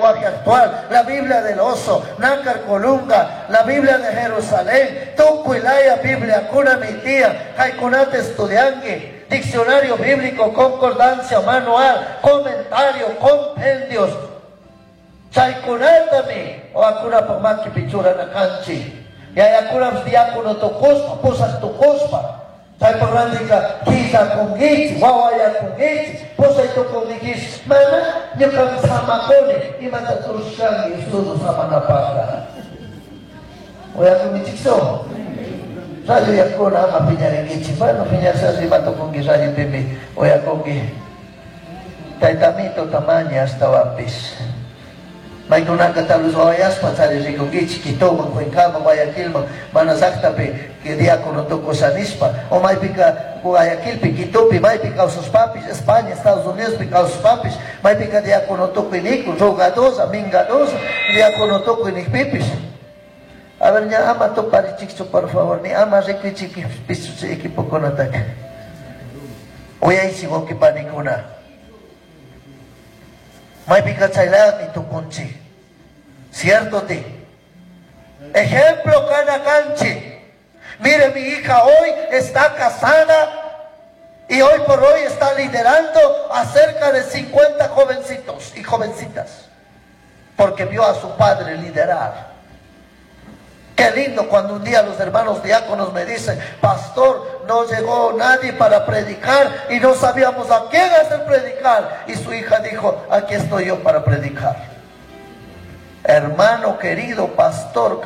lenguaje actual, la Biblia del Oso, Nácar Colunga, la Biblia de Jerusalén, Tucuilaya, Biblia, Cuna mi tía, Jaikunate Estudiangue, diccionario bíblico, concordancia, manual, comentario, compendios, Chaikunatami, o Akuna Pamaki Pichura Nakanchi, y hay Akuna Diácono Tucuspa, Pusas Tucuspa. Sai porrandika kisa kung gichi, wawaya kung gichi, posa ito kung gichi, mana nyo kang sama kone, imata turusan estudo sama napaka. Oya kung gichikso, sayo ya ko na mapinyari gichi, paano pinyari sa sibato kung gisayo bebe, oya kung gichi. Taitamito tamanya hasta wapis. May kunagatalos oyas pansari si Kugichi kito magkuengka Guayaquil manasaktapi que diácono toko sanispa o may pika Guayaquil pikito pi may pika sus papis España Estados Unidos pika sus papis may pika diácono toko iniku rogadosa mingadosa diácono toko inikpipis. A ver ya ama to parichikso por favor ni ama requichiki pisu se equipo con ataque. Oya isigo que panikuna. May pikatsailan ni tukunchi. ¿Cierto ti? Ejemplo Canacanchi. Mire, mi hija hoy está casada y hoy por hoy está liderando a cerca de 50 jovencitos y jovencitas. Porque vio a su padre liderar. Qué lindo cuando un día los hermanos diáconos me dicen, pastor, no llegó nadie para predicar y no sabíamos a quién hacer predicar. Y su hija dijo, aquí estoy yo para predicar. Hermano querido, pastor,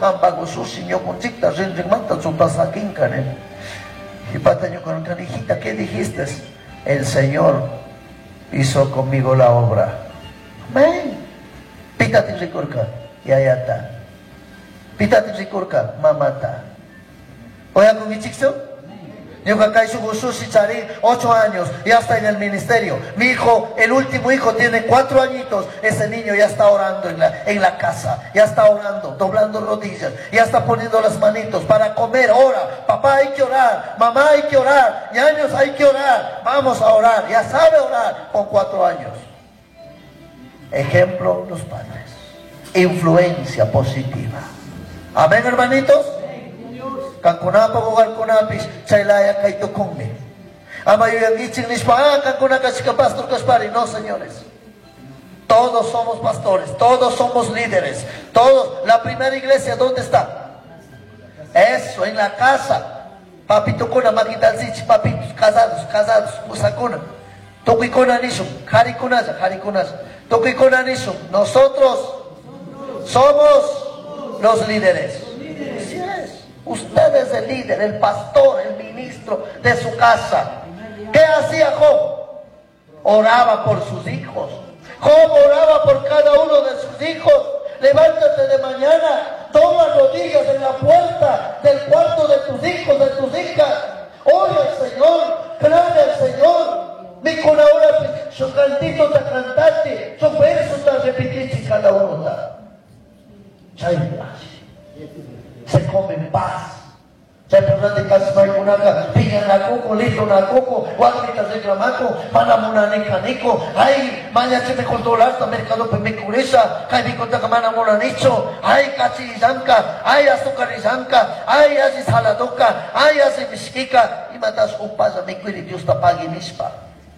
y pataño con canijita, ¿qué dijiste? El Señor hizo conmigo la obra. Amén. Pítate ricorca, y allá está. Pítate ricorca, mamata. Oiga con mi chico. Yo acá hizo Gususi Charín, 8 años, ya está en el ministerio. Mi hijo, el último hijo, tiene 4 añitos. Ese niño ya está orando en la casa, ya está orando, doblando rodillas, ya está poniendo las manitos para comer. Ora, papá hay que orar, mamá hay que orar, ñaños hay que orar, vamos a orar. Ya sabe orar con 4 años. Ejemplo, los padres. Influencia positiva. Amén, hermanitos. Kankunapa ko kankunapis chailaya kay tukungme. Amayo yang iching nispa kankunaka si pastor Kaspari. No, señores. Todos somos pastores, todos somos líderes. Todos, la primera iglesia, ¿dónde está? Eso, en la casa. Papito kuna makitalsichi, papitos, casados, usakuna. Tukikuna nisum, harikunaza. Tukikuna nisum. Nosotros somos los líderes. Así es. Usted es el líder, el pastor, el ministro de su casa. ¿Qué hacía Job? Oraba por sus hijos. Job oraba por cada uno de sus hijos. Levántate de mañana, toma rodillas en la puerta del cuarto de tus hijos, de tus hijas. Ora al Señor, clame al Señor. Mi con ahora su cantito te cantaste, su verso te repetiste cada uno. Se come en paz. Se pregunta kasi may kunaka, pingan na kuko, lito na kuko, wag kita reclamako, manamuna ni kaniko, ay, manya si me controlar sa merkado pe me kurisa, kay di konta ka manamuna nicho, ay, kasi izanka, ay, asukar izanka, ay, asi saladoka, ay, asi miskika, imatas upa sa me kwili Diyos tapagi nispa.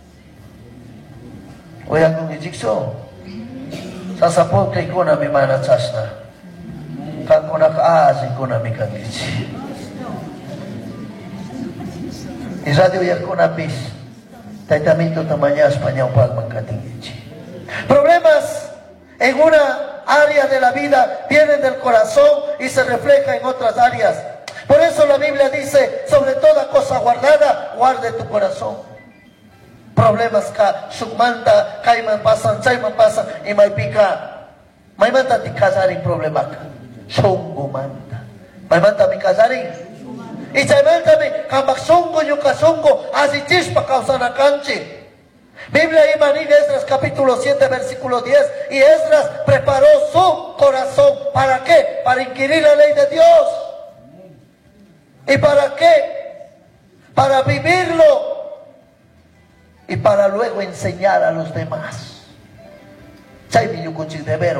Oya kung ijikso, sasapot kay kuna mi manatsas na. Kako nakaasi ko na mikangichi. Isadio ya ko napis. Taitamito tamanya España upag magkatingichi. Problemas en una área de la vida vienen del corazón y se refleja en otras áreas. Por eso la Biblia dice, sobre toda cosa guardada, guarde tu corazón. Problemas ka sukmanta, kaiman pasan, chayman pasan, y may pika. May manta ti kasaring problema ka. Sunggo manta. May manta mi kasaring. Y chaymanta mi kamaksungo yung kasungo, así chispa causa na kanchi. Biblia imanin Esdras capítulo 7 versículo 10. Y Esdras preparó su corazón. ¿Para qué? Para inquirir la ley de Dios. ¿Y para qué? Para vivirlo. Y para luego enseñar a los demás. Chay mi yukuchi de ver.